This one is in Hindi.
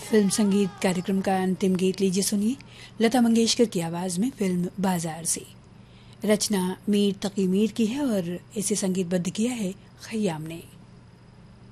फिल्म संगीत कार्यक्रम का अंतिम गीत लीजिए सुनिए लता मंगेशकर की आवाज में फिल्म बाजार से। रचना मीर तकी मीर की है और इसे संगीतबद्ध किया है खय्याम ने।